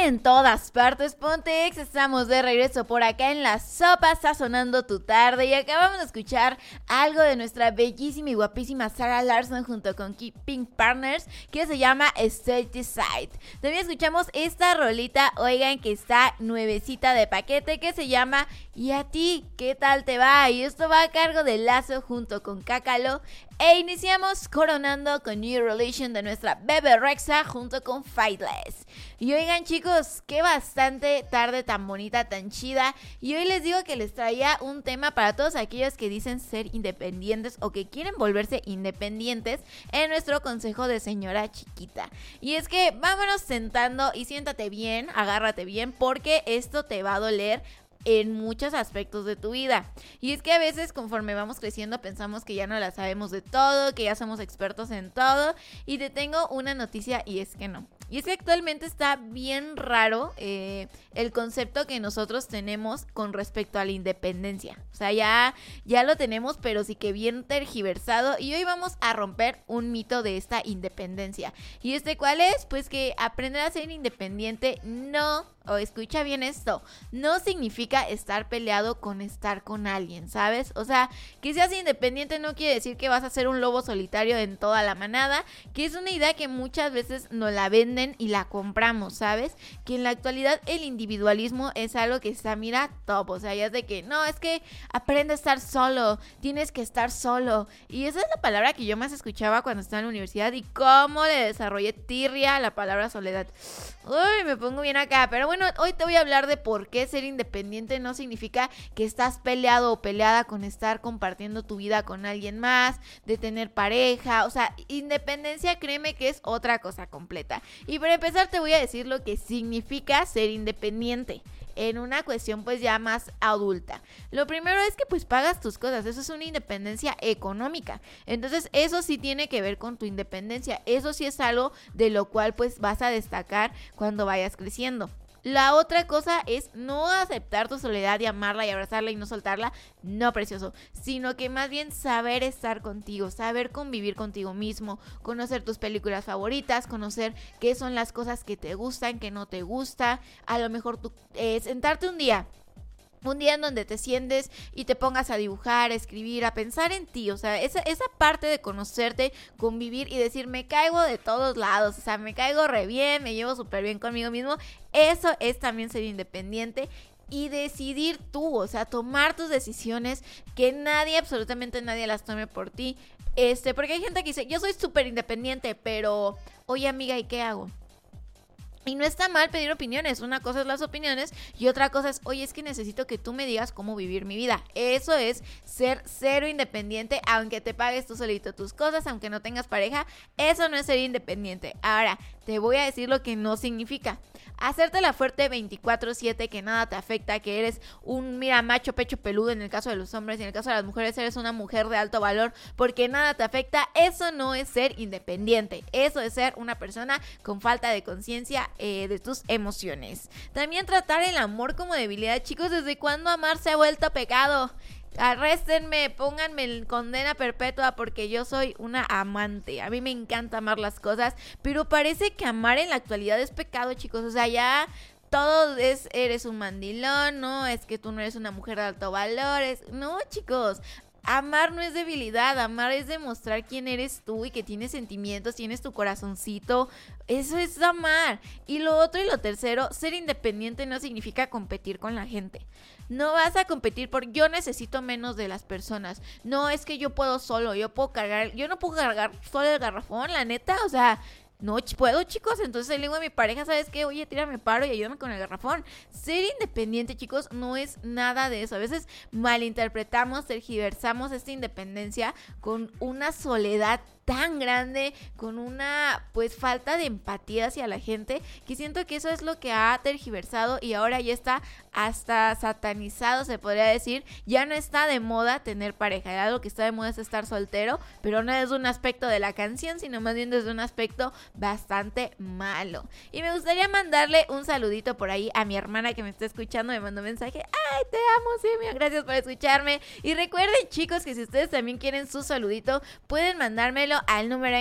en todas partes, Pontex, estamos de regreso por acá en La Sopa, sazonando tu tarde, y acabamos de escuchar algo de nuestra bellísima y guapísima Zara Larsson junto con Pink Partners, que se llama Stay Decide. También escuchamos esta rolita, oigan, que está nuevecita de paquete, que se llama ¿Y a ti qué tal te va? Y esto va a cargo de Lazo junto con Cácalo. E iniciamos coronando con New Religion de nuestra Bebe Rexha junto con Fightless. Y oigan, chicos, qué bastante tarde tan bonita, tan chida. Y hoy les digo que les traía un tema para todos aquellos que dicen ser independientes o que quieren volverse independientes en nuestro consejo de señora chiquita. Y es que vámonos sentando y siéntate bien, agárrate bien, porque esto te va a doler en muchos aspectos de tu vida. Y es que a veces conforme vamos creciendo pensamos que ya no la sabemos de todo, que ya somos expertos en todo, y te tengo una noticia y es que no. Y es que actualmente está bien raro el concepto que nosotros tenemos con respecto a la independencia. O sea, ya lo tenemos, pero sí que bien tergiversado. Y hoy vamos a romper un mito de esta independencia. ¿Y cuál es? Pues que aprender a ser independiente escucha bien esto, no significa estar peleado con estar con alguien, ¿sabes? O sea, que seas independiente no quiere decir que vas a ser un lobo solitario en toda la manada, que es una idea que muchas veces nos la venden y la compramos, ¿sabes? Que en la actualidad el individualismo es algo que está, mira, top, o sea, ya es de que, no, es que aprende a estar solo, tienes que estar solo, y esa es la palabra que yo más escuchaba cuando estaba en la universidad y cómo le desarrollé tirria a la palabra soledad. Uy, me pongo bien acá, pero bueno, hoy te voy a hablar de por qué ser independiente no significa que estás peleado o peleada con estar compartiendo tu vida con alguien más, de tener pareja. O sea, independencia, créeme que es otra cosa completa. Y para empezar te voy a decir lo que significa ser independiente en una cuestión pues ya más adulta. Lo primero es que pues pagas tus cosas, eso es una independencia económica. Entonces eso sí tiene que ver con tu independencia, eso sí es algo de lo cual pues vas a destacar cuando vayas creciendo. La otra cosa es no aceptar tu soledad y amarla y abrazarla y no soltarla, no, precioso, sino que más bien saber estar contigo, saber convivir contigo mismo, conocer tus películas favoritas, conocer qué son las cosas que te gustan, que no te gusta, a lo mejor sentarte un día en donde te sientes y te pongas a dibujar, a escribir, a pensar en ti. O sea, esa parte de conocerte, convivir y decir, me caigo de todos lados, o sea, me caigo re bien, me llevo súper bien conmigo mismo. Eso es también ser independiente y decidir tú, o sea, tomar tus decisiones, que nadie, absolutamente nadie las tome por ti. Porque hay gente que dice, yo soy súper independiente, pero, oye amiga, ¿y qué hago? Y no está mal pedir opiniones, una cosa es las opiniones y otra cosa es, oye, es que necesito que tú me digas cómo vivir mi vida. Eso es ser cero independiente, aunque te pagues tú solito tus cosas, aunque no tengas pareja, eso no es ser independiente. Ahora, te voy a decir lo que no significa. Hacerte la fuerte 24/7, que nada te afecta, que eres un, macho pecho peludo en el caso de los hombres y en el caso de las mujeres eres una mujer de alto valor porque nada te afecta, eso no es ser independiente, eso es ser una persona con falta de conciencia de tus emociones. También tratar el amor como debilidad, chicos, ¿desde cuándo amar se ha vuelto pecado? Arréstenme, pónganme en condena perpetua porque yo soy una amante. A mí me encanta amar las cosas, pero parece que amar en la actualidad es pecado, chicos. O sea, ya todo eres un mandilón, no, es que tú no eres una mujer de alto valor. No, chicos. Amar no es debilidad, amar es demostrar quién eres tú y que tienes sentimientos, tienes tu corazoncito, eso es amar. Y lo otro y lo tercero, ser independiente no significa competir con la gente. No vas a competir por yo necesito menos de las personas. No, es que yo puedo solo, yo no puedo cargar solo el garrafón, la neta, o sea, no puedo, chicos. Entonces le digo a mi pareja, ¿sabes qué? Oye, tírame paro y ayúdame con el garrafón. Ser independiente, chicos, no es nada de eso. A veces malinterpretamos, tergiversamos esta independencia con una soledad tan grande, con una pues falta de empatía hacia la gente, que siento que eso es lo que ha tergiversado y ahora ya está hasta satanizado, se podría decir. Ya no está de moda tener pareja, ya lo que está de moda es estar soltero, pero no desde un aspecto de la canción, sino más bien desde un aspecto bastante malo. Y me gustaría mandarle un saludito por ahí a mi hermana que me está escuchando, me mandó un mensaje, ay, te amo, Simio, gracias por escucharme. Y recuerden, chicos, que si ustedes también quieren su saludito, pueden mandármelo al número